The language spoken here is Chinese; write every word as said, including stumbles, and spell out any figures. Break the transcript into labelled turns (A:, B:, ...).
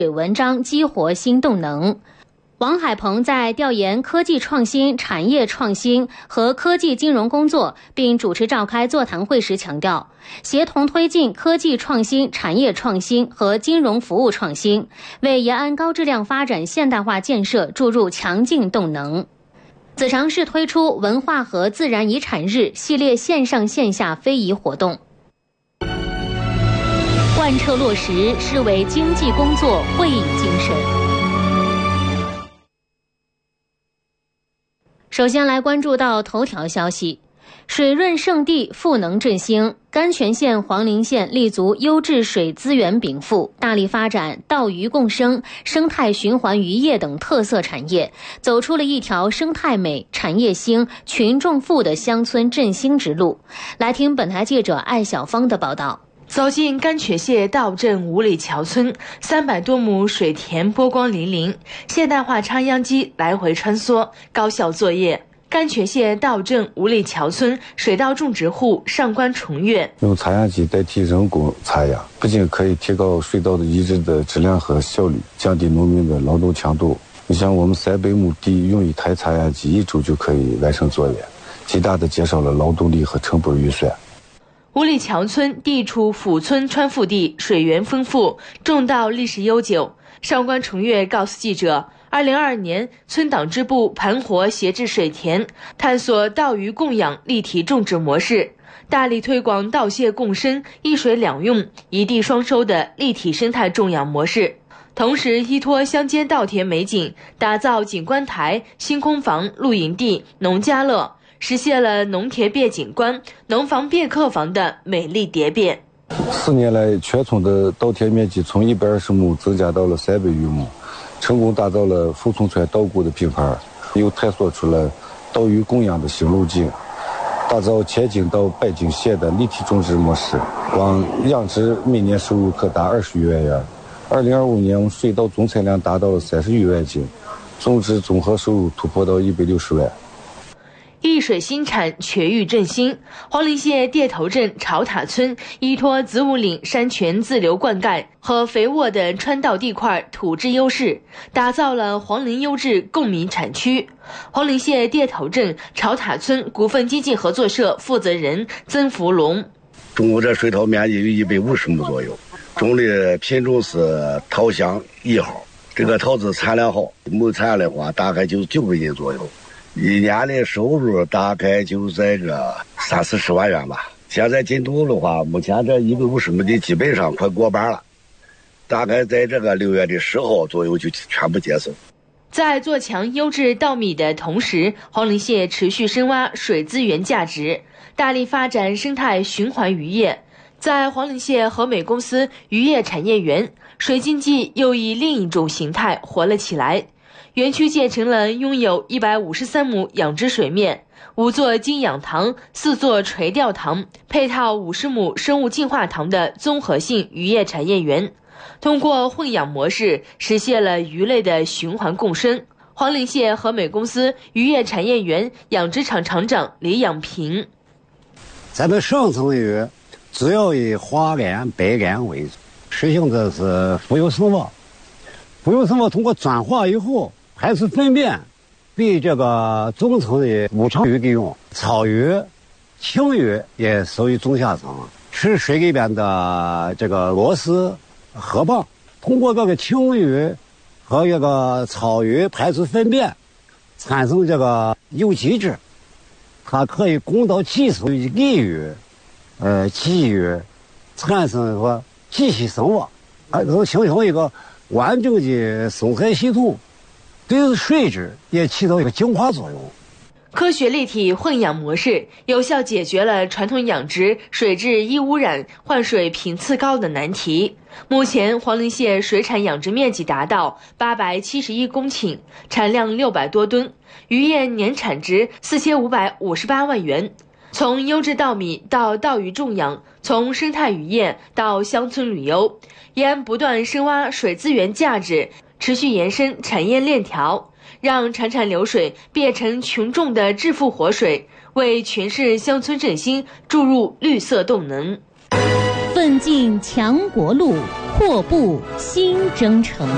A: 文章激活新动能。王海鹏在调研科技创新、产业创新和科技金融工作，并主持召开座谈会时强调，协同推进科技创新、产业创新和金融服务创新，为延安高质量发展现代化建设注入强劲动能。子常市推出文化和自然遗产日系列线上线下非遗活动，贯彻落实市委经济工作会议精神。首先来关注到头条消息，水润圣地赋能振兴，甘泉县黄陵县立足优质水资源禀赋，大力发展稻鱼共生、生态循环渔业等特色产业，走出了一条生态美、产业兴、群众富的乡村振兴之路。来听本台记者艾小芳的报道。
B: 走进甘泉县道镇五里桥村，三百多亩水田波光粼粼，现代化插秧机来回穿梭，高效作业。甘泉县道镇五里桥村水稻种植户上官崇月
C: 用插秧机代替人工插秧，不仅可以提高水稻的移植的质量和效率，降低农民的劳动强度。你像我们三百亩地用一台插秧机一周就可以完成作业，极大的减少了劳动力和成本预算。
B: 五里桥村地处府村川腹地，水源丰富，种稻历史悠久。上官崇月告诉记者，二零二二年村党支部盘活协制水田，探索稻鱼供养立体种植模式，大力推广稻蟹共生、一水两用、一地双收的立体生态种养模式。同时依托乡间稻田美景，打造景观台、星空房、露营地、农家乐，实现了农田变景观、农房变客房的美丽蝶变。
C: 四年来，全村的稻田面积从一百二十亩增加到了三百余亩，成功打造了富村川稻谷的品牌，又探索出了稻鱼供养的新路径，打造千顷到百顷县的立体种植模式，光养殖每年收入可达二十余万元。二零二五年，我们水稻总产量达到了三十余万斤，种植综合收入突破到一百六十万。
B: 一水新产，全域振兴。黄陵县店头镇潮塔村依托子午岭山泉自流灌溉和肥沃的川稻地块土质优势，打造了黄陵优质供米产区。黄陵县店头镇潮塔村股份经济合作社负责人曾福龙，
D: 中国这水稻面积有一百五十亩左右，种的品种是桃香一号，这个桃子产量好，亩产的话大概就九百斤左右，一年的收入大概就在这三四十万元吧。现在进度的话，目前这一百五十亩地基本上快过半了，大概在这个六月的十号左右就全部结束。
B: 在做强优质稻米的同时，黄陵县持续深挖水资源价值，大力发展生态循环渔业。在黄陵县和美公司渔业产业园，水经济又以另一种形态活了起来。园区建成了拥有一百五十三亩养殖水面、五座精养塘、四座垂钓塘，配套五十亩生物进化塘的综合性渔业产业园。通过混养模式，实现了鱼类的循环共生。黄陵县和美公司渔业产业园养殖场厂长李养平，
E: 咱们上层鱼主要以花鲢、白鲢为主，实行的是浮游生物。浮游生物通过转化以后排出粪便，被这个中层的五常鱼给用。草鱼、青鱼也属于中下层，吃水里边的这个螺丝、河蚌，通过这个青鱼和这个草鱼排出粪便，产生这个有机质，它可以供到寄宿于鲤鱼、呃鲫鱼，产生说寄息生物，而能形成一个完整的生态系统，对水质也起到一个净化作用。
B: 科学立体混养模式有效解决了传统养殖水质易污染、换水频次高的难题。目前黄陵县水产养殖面积达到八百七十一公顷，产量六百多吨，渔业年产值四千五百五十八万元。从优质稻米到稻鱼种养，从生态渔业到乡村旅游，延安不断深挖水资源价值，持续延伸产业链条，让潺潺流水变成群众的致富活水，为全市乡村振兴注入绿色动能。
A: 奋进强国路，阔步新征程。